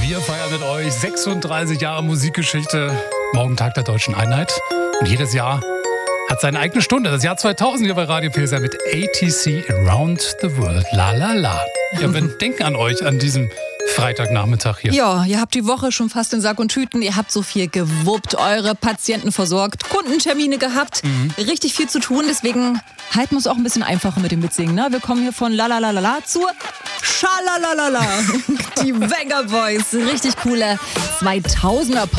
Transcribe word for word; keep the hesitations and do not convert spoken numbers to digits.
Wir feiern mit euch sechsunddreißig Jahre Musikgeschichte, morgen Tag der Deutschen Einheit. Und jedes Jahr hat seine eigene Stunde. Das Jahr zweitausend hier bei Radio Pilser mit A T C Around the World. La la la. Ja, wir denken an euch an diesem Freitagnachmittag hier. Ja, ihr habt die Woche schon fast in Sack und Tüten. Ihr habt so viel gewuppt, eure Patienten versorgt, Kundentermine gehabt. Mhm. Richtig viel zu tun. Deswegen halten wir es auch ein bisschen einfacher mit dem Mitsingen. Ne? Wir kommen hier von la la la la la zur Schalalalala. Die Venga Boys. Richtig coole zweitausender